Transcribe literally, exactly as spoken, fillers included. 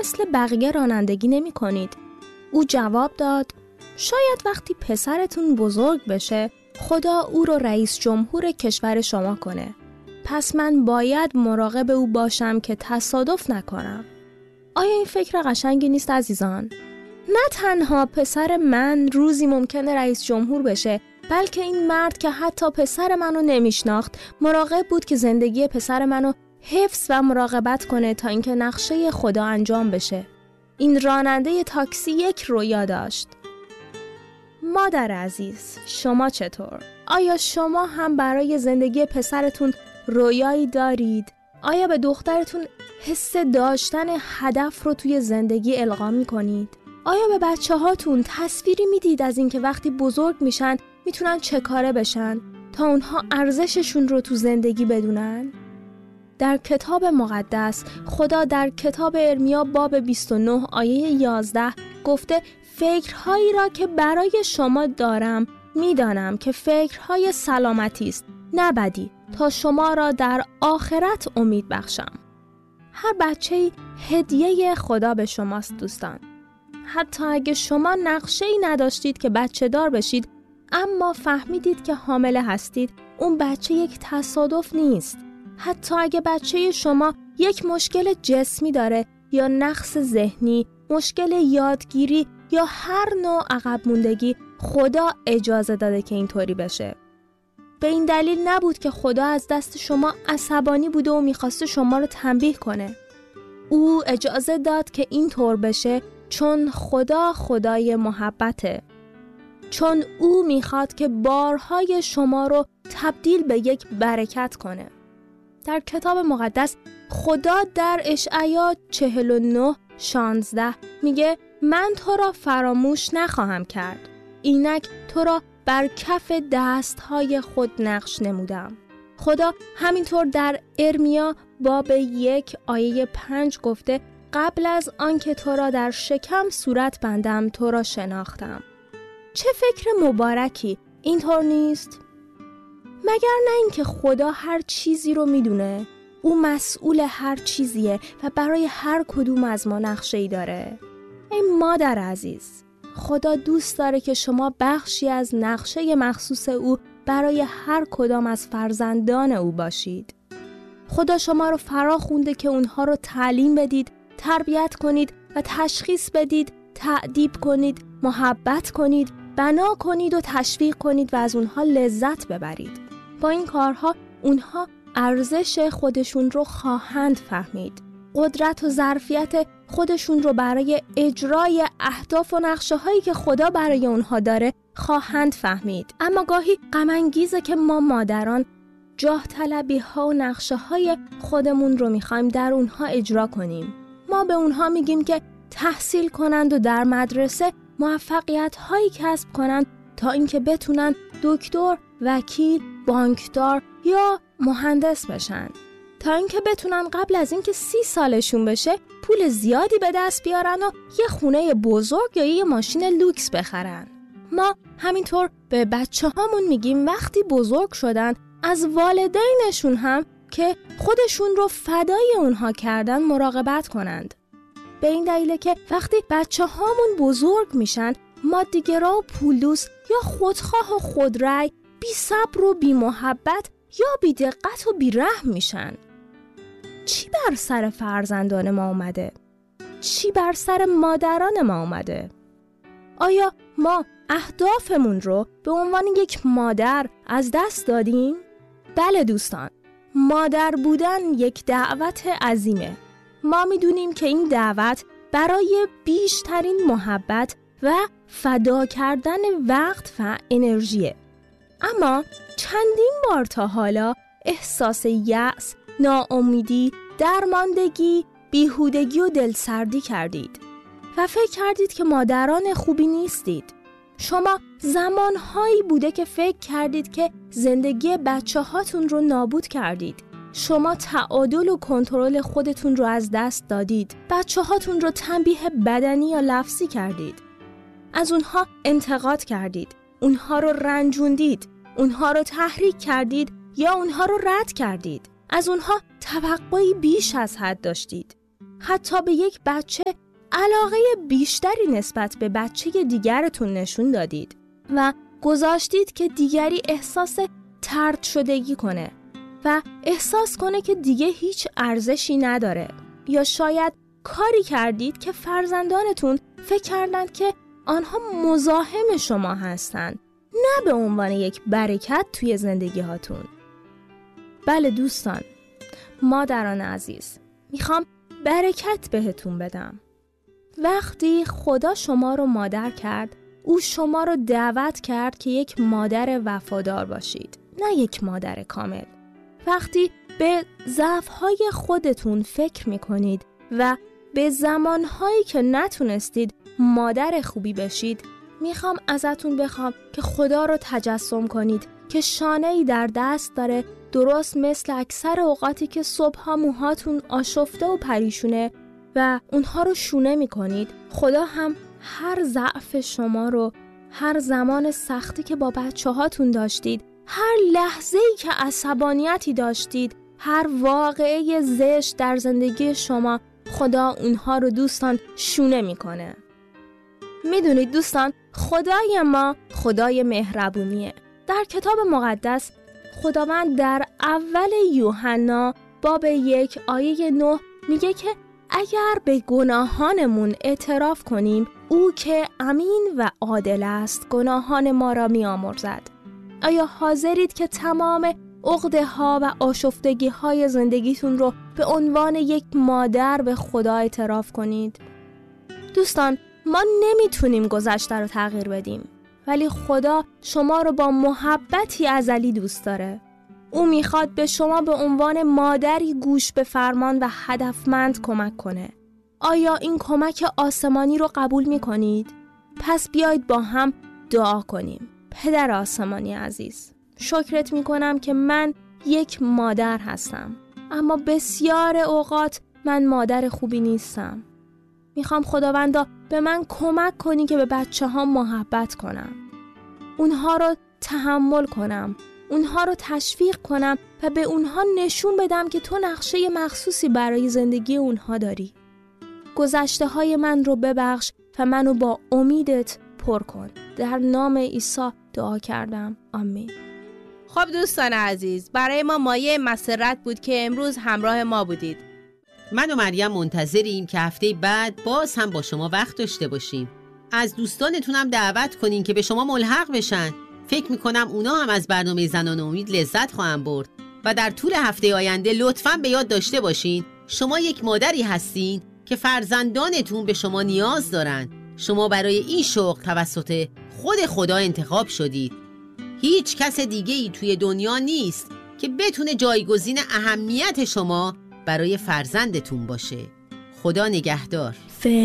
مثل بقیه رانندگی نمی کنید؟ او جواب داد: شاید وقتی پسرتون بزرگ بشه خدا او رو رئیس جمهور کشور شما کنه. پس من باید مراقب او باشم که تصادف نکنم. آیا این فکر قشنگی نیست عزیزان؟ نه تنها پسر من روزی ممکنه رئیس جمهور بشه، بلکه این مرد که حتی پسر منو نمیشناخت مراقب بود که زندگی پسر منو حفظ و مراقبت کنه تا اینکه نقشه خدا انجام بشه. این راننده تاکسی یک رویا داشت. مادر عزیز، شما چطور؟ آیا شما هم برای زندگی پسرتون رویایی دارید؟ آیا به دخترتون حس داشتن هدف رو توی زندگی القا می‌کنید؟ آیا به بچه هاتون تصویری میدید از اینکه وقتی بزرگ میشن میتونن چه کاره بشن تا اونها ارزششون رو تو زندگی بدونن؟ در کتاب مقدس خدا در کتاب ارمیا باب بیست و نه آیه یازده گفته فکرهایی را که برای شما دارم میدانم که فکرهای سلامتی است نه بدی، تا شما را در آخرت امید بخشم. هر بچه‌ای هدیه خدا به شماست دوستان. حتی اگه شما نقشه‌ای نداشتید که بچه دار بشید اما فهمیدید که حامله هستید، اون بچه یک تصادف نیست. حتی اگه بچه شما یک مشکل جسمی داره یا نقص ذهنی، مشکل یادگیری یا هر نوع عقب موندگی، خدا اجازه داده که اینطوری بشه. به این دلیل نبود که خدا از دست شما عصبانی بوده و میخواسته شما رو تنبیه کنه. او اجازه داد که اینطور بشه چون خدا خدای محبته. چون او میخواد که بارهای شما رو تبدیل به یک برکت کنه. در کتاب مقدس خدا در اشعیا چهل و نه شانزده میگه من تو را فراموش نخواهم کرد. اینک تو را بر کف دستهای خود نقش نمودم. خدا همینطور در ارمیا باب یک آیه پنج گفته قبل از آنکه تو را در شکم صورت بندم تو را شناختم. چه فکر مبارکی، اینطور نیست؟ مگر نه اینکه خدا هر چیزی رو میدونه؟ او مسئول هر چیزیه و برای هر کدوم از ما نقشه‌ای داره. ای مادر عزیز، خدا دوست داره که شما بخشی از نقشه مخصوص او برای هر کدام از فرزندان او باشید. خدا شما رو فرا خونده که اونها رو تعلیم بدید، تربیت کنید و تشخیص بدید، تأدیب کنید، محبت کنید، بنا کنید و تشویق کنید و از اونها لذت ببرید. با این کارها اونها ارزش خودشون رو خواهند فهمید. قدرت و ظرفیت خودشون رو برای اجرای اهداف و نقشه هایی که خدا برای اونها داره خواهند فهمید. اما گاهی غم انگیزه که ما مادران جاه طلبی ها و نقشه های خودمون رو میخوایم در اونها اجرا کنیم. ما به اونها میگیم که تحصیل کنند و در مدرسه موفقیت هایی کسب کنند تا اینکه بتونن دکتر، وکیل، بانکدار یا مهندس بشن. تا اینکه بتونن قبل از اینکه سی سالشون بشه پول زیادی به دست بیارن و یه خونه بزرگ یا یه ماشین لوکس بخرن. ما همینطور به بچه هامون میگیم وقتی بزرگ شدن از والدینشون هم که خودشون رو فدای اونها کردن مراقبت کنند. به این دلیله که وقتی بچه هامون بزرگ میشن مادیگرا و پولدوس یا خودخواه و خودرأی، بی صبر و بی محبت یا بی دقت و بی رحم میشن. چی بر سر فرزندان ما اومده؟ چی بر سر مادران ما اومده؟ آیا ما اهدافمون رو به عنوان یک مادر از دست دادیم؟ بله دوستان، مادر بودن یک دعوت عظیمه. ما میدونیم که این دعوت برای بیشترین محبت و فدا کردن وقت و انرژیه. اما چندین بار تا حالا احساس یأس، ناامیدی، درماندگی، بیهودگی و دلسردی کردید و فکر کردید که مادران خوبی نیستید. شما زمانهایی بوده که فکر کردید که زندگی بچه هاتون رو نابود کردید. شما تعادل و کنترل خودتون رو از دست دادید. بچه هاتون رو تنبیه بدنی یا لفظی کردید. از اونها انتقاد کردید. اونها رو رنجوندید. اونها رو تحریک کردید یا اونها رو رد کردید. از اونها توقعی بیش از حد داشتید. حتی به یک بچه علاقه بیشتری نسبت به بچه دیگرتون نشون دادید و گذاشتید که دیگری احساس طرد شدگی کنه و احساس کنه که دیگه هیچ ارزشی نداره، یا شاید کاری کردید که فرزندانتون فکر کردند که آنها مزاحم شما هستند، نه به عنوان یک برکت توی زندگی هاتون. بله دوستان، مادران عزیز، میخوام برکت بهتون بدم. وقتی خدا شما رو مادر کرد، او شما رو دعوت کرد که یک مادر وفادار باشید، نه یک مادر کامل. وقتی به ضعف‌های خودتون فکر میکنید و به زمانهایی که نتونستید مادر خوبی بشید، میخوام ازتون بخوام که خدا رو تجسم کنید که شانه‌ای در دست داره، درست مثل اکثر اوقاتی که صبح‌ها موهاتون آشفته و پریشونه و اونها رو شونه میکنید. خدا هم هر ضعف شما رو، هر زمان سختی که با بچه هاتون داشتید، هر لحظه‌ای که عصبانیتی داشتید، هر واقعه زشت در زندگی شما، خدا اونها رو دوستان شونه میکنه. میدونید دوستان، خدای ما خدای مهربونیه. در کتاب مقدس خداوند در اول یوحنا باب یک آیه نه میگه که اگر به گناهانمون اعتراف کنیم، او که امین و عادل است گناهان ما را می‌آمرزد. آیا حاضرید که تمام عقده ها و آشفتگی های زندگیتون رو به عنوان یک مادر به خدا اعتراف کنید؟ دوستان، ما نمیتونیم گذشته رو تغییر بدیم، ولی خدا شما رو با محبتی ازلی دوست داره. او میخواد به شما به عنوان مادری گوش به فرمان و هدفمند کمک کنه. آیا این کمک آسمانی رو قبول میکنید؟ پس بیایید با هم دعا کنیم. پدر آسمانی عزیز، شکرت میکنم که من یک مادر هستم، اما بسیار اوقات من مادر خوبی نیستم. میخوام خداوندا به من کمک کنی که به بچه ها محبت کنم، اونها رو تحمل کنم، اونها رو تشویق کنم و به اونها نشون بدم که تو نقشه مخصوصی برای زندگی اونها داری. گذشته های من رو ببخش و منو با امیدت پر کن. در نام عیسی دعا کردم، آمین. خب دوستان عزیز، برای ما مایه مسرت بود که امروز همراه ما بودید. من و مریم منتظریم که هفته بعد باز هم با شما وقت داشته باشیم. از دوستانتون هم دعوت کنین که به شما ملحق بشن. فکر میکنم اونا هم از برنامه زنان امید لذت خواهند برد. و در طول هفته آینده لطفاً به یاد داشته باشین شما یک مادری هستین که فرزندانتون به شما نیاز دارن. شما برای این شغل توسط خود خدا انتخاب شدید. هیچ کس دیگه‌ای توی دنیا نیست که بتونه جایگزین اهمیت شما برای فرزندتون باشه. خدا نگهدار.